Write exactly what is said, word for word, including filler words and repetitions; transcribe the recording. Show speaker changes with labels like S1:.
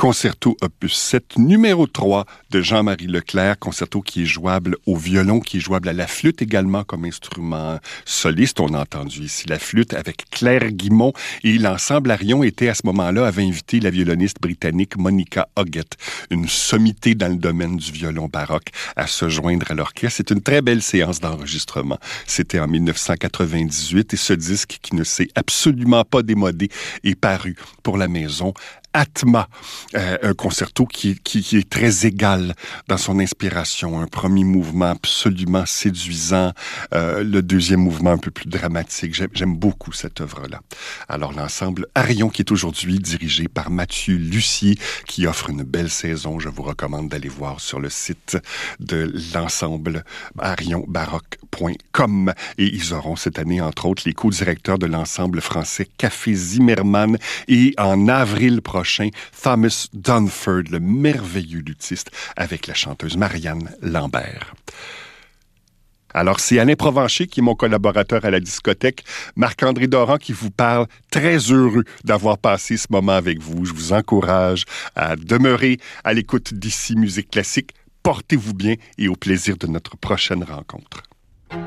S1: Concerto opus sept, numéro trois de Jean-Marie Leclerc, concerto qui est jouable au violon, qui est jouable à la flûte également comme instrument soliste. On a entendu ici la flûte avec Claire Guimond et l'ensemble Arion était à ce moment-là, avait invité la violoniste britannique Monica Hoggett, une sommité dans le domaine du violon baroque, à se joindre à l'orchestre. C'est une très belle séance d'enregistrement. C'était en mille neuf cent quatre-vingt-dix-huit et ce disque qui ne s'est absolument pas démodé est paru pour la maison Atma, euh, un concerto qui, qui, qui est très égal dans son inspiration. Un premier mouvement absolument séduisant, euh, le deuxième mouvement un peu plus dramatique. J'aime, j'aime beaucoup cette œuvre-là. Alors l'ensemble Arion qui est aujourd'hui dirigé par Mathieu Lussier, qui offre une belle saison. Je vous recommande d'aller voir sur le site de l'ensemble arion baroque point com. Et ils auront cette année, entre autres, les co-directeurs de l'ensemble français Café Zimmermann et en avril prochain, Thomas Dunford, le merveilleux luthiste, avec la chanteuse Marianne Lambert. Alors, c'est Alain Provencher qui est mon collaborateur à la discothèque, Marc-André Doran qui vous parle, très heureux d'avoir passé ce moment avec vous. Je vous encourage à demeurer à l'écoute d'ici Musique Classique. Portez-vous bien et au plaisir de notre prochaine rencontre.